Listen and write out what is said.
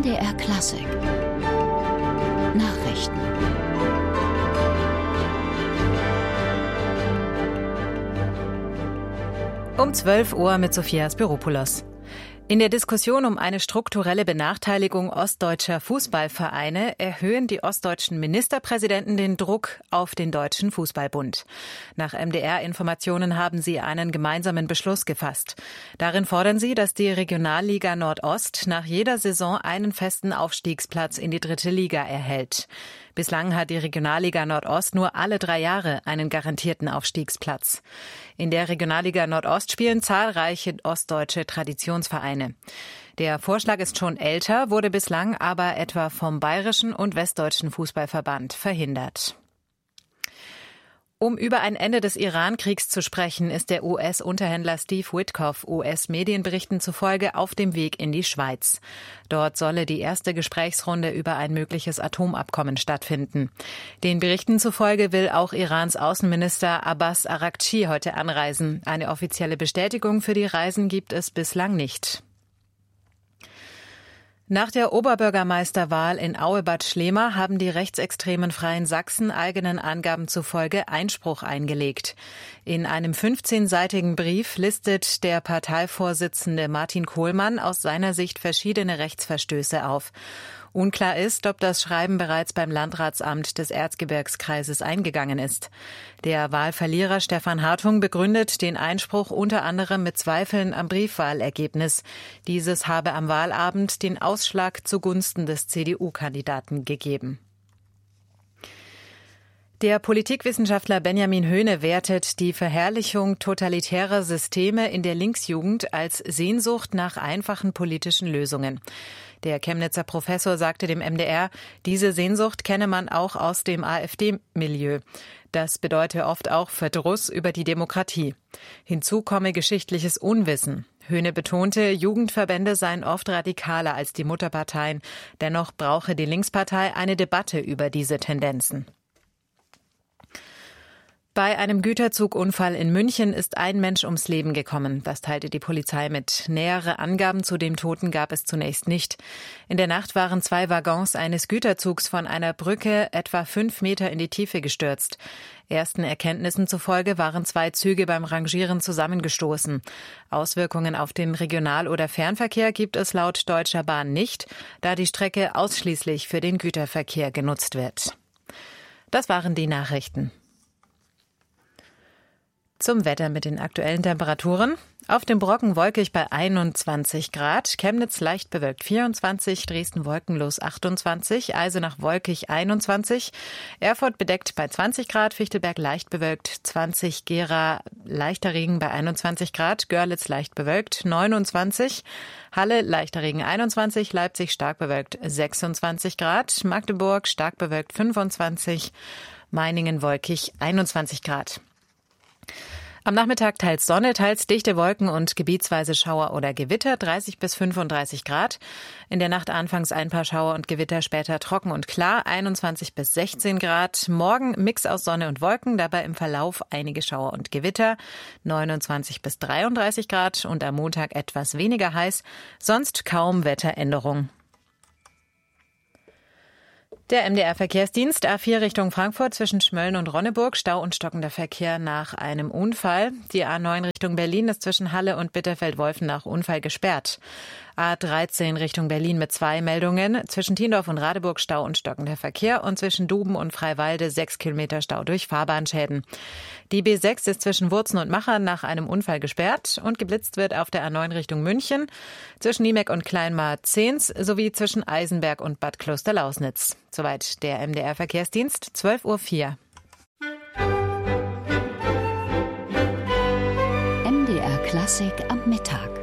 MDR Klassik Nachrichten. Um 12 Uhr mit Sophia Spiropoulos. In der Diskussion um eine strukturelle Benachteiligung ostdeutscher Fußballvereine erhöhen die ostdeutschen Ministerpräsidenten den Druck auf den Deutschen Fußballbund. Nach MDR-Informationen haben sie einen gemeinsamen Beschluss gefasst. Darin fordern sie, dass die Regionalliga Nordost nach jeder Saison einen festen Aufstiegsplatz in die 3. Liga erhält. Bislang hat die Regionalliga Nordost nur alle 3 Jahre einen garantierten Aufstiegsplatz. In der Regionalliga Nordost spielen zahlreiche ostdeutsche Traditionsvereine. Der Vorschlag ist schon älter, wurde bislang aber etwa vom Bayerischen und Westdeutschen Fußballverband verhindert. Um über ein Ende des Iran-Kriegs zu sprechen, ist der US-Unterhändler Steve Witkoff US-Medienberichten zufolge auf dem Weg in die Schweiz. Dort solle die erste Gesprächsrunde über ein mögliches Atomabkommen stattfinden. Den Berichten zufolge will auch Irans Außenminister Abbas Araghchi heute anreisen. Eine offizielle Bestätigung für die Reisen gibt es bislang nicht. Nach der Oberbürgermeisterwahl in Aue-Bad Schlema haben die rechtsextremen Freien Sachsen eigenen Angaben zufolge Einspruch eingelegt. In einem 15-seitigen Brief listet der Parteivorsitzende Martin Kohlmann aus seiner Sicht verschiedene Rechtsverstöße auf. Unklar ist, ob das Schreiben bereits beim Landratsamt des Erzgebirgskreises eingegangen ist. Der Wahlverlierer Stefan Hartung begründet den Einspruch unter anderem mit Zweifeln am Briefwahlergebnis. Dieses habe am Wahlabend den Ausschlag zugunsten des CDU-Kandidaten gegeben. Der Politikwissenschaftler Benjamin Höhne wertet die Verherrlichung totalitärer Systeme in der Linksjugend als Sehnsucht nach einfachen politischen Lösungen. Der Chemnitzer Professor sagte dem MDR, diese Sehnsucht kenne man auch aus dem AfD-Milieu. Das bedeute oft auch Verdruss über die Demokratie. Hinzu komme geschichtliches Unwissen. Höhne betonte, Jugendverbände seien oft radikaler als die Mutterparteien. Dennoch brauche die Linkspartei eine Debatte über diese Tendenzen. Bei einem Güterzugunfall in München ist ein Mensch ums Leben gekommen. Das teilte die Polizei mit. Nähere Angaben zu dem Toten gab es zunächst nicht. In der Nacht waren 2 Waggons eines Güterzugs von einer Brücke etwa 5 Meter in die Tiefe gestürzt. Ersten Erkenntnissen zufolge waren 2 Züge beim Rangieren zusammengestoßen. Auswirkungen auf den Regional- oder Fernverkehr gibt es laut Deutscher Bahn nicht, da die Strecke ausschließlich für den Güterverkehr genutzt wird. Das waren die Nachrichten. Zum Wetter mit den aktuellen Temperaturen. Auf dem Brocken wolkig bei 21 Grad, Chemnitz leicht bewölkt 24, Dresden wolkenlos 28, Eisenach wolkig 21, Erfurt bedeckt bei 20 Grad, Fichtelberg leicht bewölkt 20, Gera leichter Regen bei 21 Grad, Görlitz leicht bewölkt 29, Halle leichter Regen 21, Leipzig stark bewölkt 26 Grad, Magdeburg stark bewölkt 25, Meiningen wolkig 21 Grad. Am Nachmittag teils Sonne, teils dichte Wolken und gebietsweise Schauer oder Gewitter, 30 bis 35 Grad. In der Nacht anfangs ein paar Schauer und Gewitter, später trocken und klar, 21 bis 16 Grad. Morgen Mix aus Sonne und Wolken, dabei im Verlauf einige Schauer und Gewitter, 29 bis 33 Grad und am Montag etwas weniger heiß, sonst kaum Wetteränderung. Der MDR-Verkehrsdienst A4 Richtung Frankfurt zwischen Schmölln und Ronneburg, Stau und stockender Verkehr nach einem Unfall. Die A9 Richtung Berlin ist zwischen Halle und Bitterfeld-Wolfen nach Unfall gesperrt. A13 Richtung Berlin mit 2 Meldungen. Zwischen Tiendorf und Radeburg Stau und stockender Verkehr und zwischen Duben und Freiwalde 6 Kilometer Stau durch Fahrbahnschäden. Die B6 ist zwischen Wurzen und Machern nach einem Unfall gesperrt und geblitzt wird auf der A9 Richtung München, zwischen Niemeck und Kleinmar-Zehns sowie zwischen Eisenberg und Bad Klosterlausnitz. Soweit der MDR-Verkehrsdienst, 12:04 Uhr. MDR Klassik am Mittag.